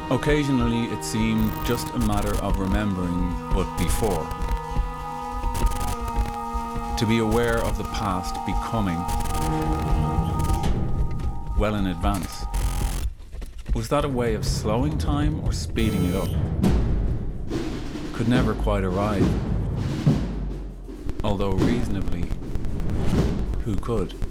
Occasionally it seemed just a matter of remembering but before. To be aware of the past becoming well in advance. Was that a way of slowing time or speeding it up? Could never quite arrive. Although reasonably, who could?